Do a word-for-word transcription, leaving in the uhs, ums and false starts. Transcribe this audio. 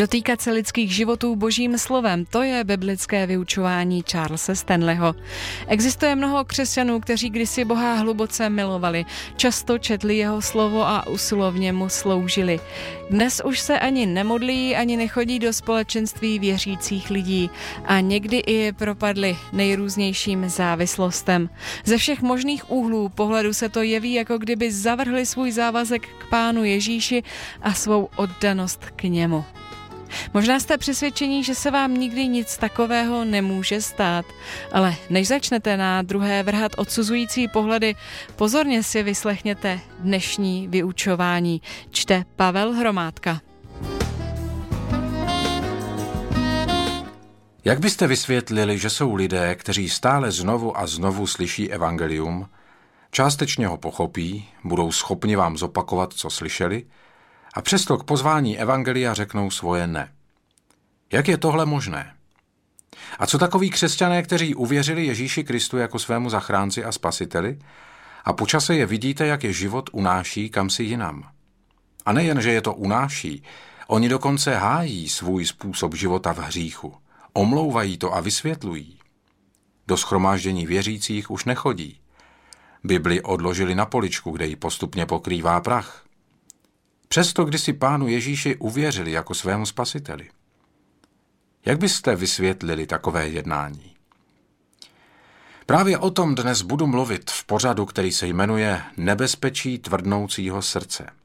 Dotýkat se lidských životů božím slovem, to je biblické vyučování Charlese Stanleyho. Existuje mnoho křesťanů, kteří kdysi Boha hluboce milovali, často četli jeho slovo a usilovně mu sloužili. Dnes už se ani nemodlí, ani nechodí do společenství věřících lidí a někdy i propadli nejrůznějším závislostem. Ze všech možných úhlů pohledu se to jeví, jako kdyby zavrhli svůj závazek k Pánu Ježíši a svou oddanost k němu. Možná jste přesvědčení, že se vám nikdy nic takového nemůže stát, ale než začnete na druhé vrhat odsuzující pohledy, pozorně si vyslechněte dnešní vyučování. Čte Pavel Hromádka. Jak byste vysvětlili, že jsou lidé, kteří stále znovu a znovu slyší evangelium, částečně ho pochopí, budou schopni vám zopakovat, co slyšeli, a přesto k pozvání evangelia řeknou svoje ne? Jak je tohle možné? A co takoví křesťané, kteří uvěřili Ježíši Kristu jako svému zachránci a spasiteli a po čase je vidíte, jak je život unáší kamsi jinam? A nejen, že je to unáší, oni dokonce hájí svůj způsob života v hříchu, omlouvají to a vysvětlují. Do shromáždění věřících už nechodí. Bibli odložili na poličku, kde ji postupně pokrývá prach. Přesto kdysi Pánu Ježíši uvěřili jako svému spasiteli. Jak byste vysvětlili takové jednání? Právě o tom dnes budu mluvit v pořadu, který se jmenuje Nebezpečí tvrdnoucího srdce.